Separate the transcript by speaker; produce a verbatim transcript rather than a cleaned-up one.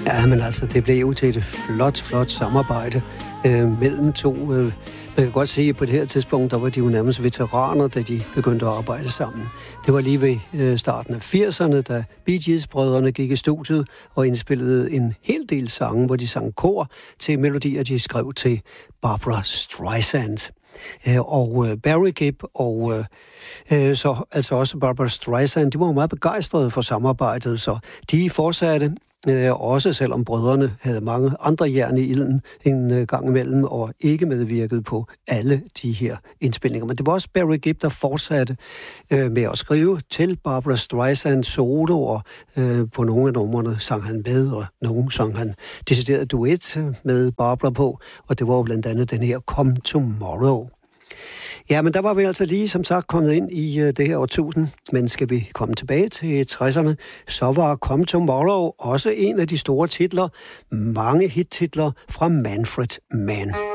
Speaker 1: Ja, men altså, det blev jo til et flot, flot samarbejde øh, mellem to. Øh, man kan godt sige, at på det her tidspunkt, der var de jo nærmest veteraner, da de begyndte at arbejde sammen. Det var lige ved øh, starten af firserne, da Bee Gees-brødrene gik i studiet og indspillede en hel del sange, hvor de sang kor til melodier, de skrev til Barbra Streisand. Øh, og øh, Barry Gibb og øh, så altså også Barbra Streisand, de var jo meget begejstrede for samarbejdet, så de fortsatte. Øh, også selvom brødrene havde mange andre jern i ilden en øh, gang imellem, og ikke medvirkede på alle de her indspilninger. Men det var også Barry Gibb, der fortsatte øh, med at skrive til Barbra Streisand soloer. Øh, på nogle af numrene sang han med, og nogle sang han decideret duet med Barbra på, og det var jo blandt andet den her Come Tomorrow. Ja, men der var vi altså lige, som sagt, kommet ind i uh, det her årtusind. Men skal vi komme tilbage til tresserne, så var Come Tomorrow også en af de store titler, mange hittitler fra Manfred Mann.